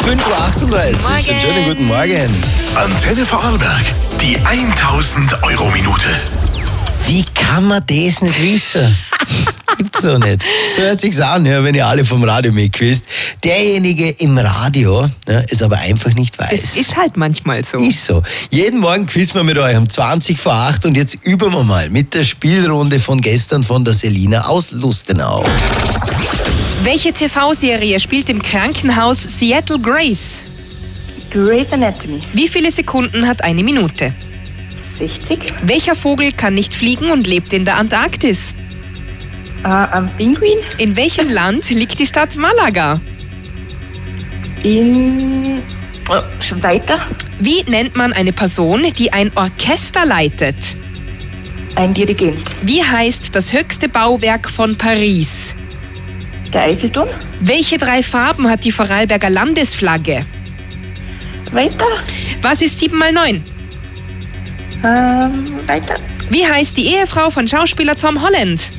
5.38 Uhr. Morgen. Schönen guten Morgen. Antenne Vorarlberg, die 1000-Euro-Minute. Wie kann man das nicht wissen? Gibt's doch nicht. So hört sich's an, ja, wenn ihr alle vom Radio mitquizt. Derjenige im Radio es aber einfach nicht weiß. Das ist halt manchmal so. Ist so. Jeden Morgen quizzen wir mit euch um 20 vor 8 und jetzt üben wir mal mit der Spielrunde von gestern von der Selina aus Lustenau. Welche TV-Serie spielt im Krankenhaus Seattle Grace? Grey's Anatomy. Wie viele Sekunden hat eine Minute? 60. Welcher Vogel kann nicht fliegen und lebt in der Antarktis? Am Pinguin. In welchem Land liegt die Stadt Malaga? Schon weiter. Wie nennt man eine Person, die ein Orchester leitet? Ein Dirigent. Wie heißt das höchste Bauwerk von Paris? Der Eiffelturm. Welche 3 Farben hat die Vorarlberger Landesflagge? Weiter. Was ist 7 mal 9? Weiter. Wie heißt die Ehefrau von Schauspieler Tom Holland?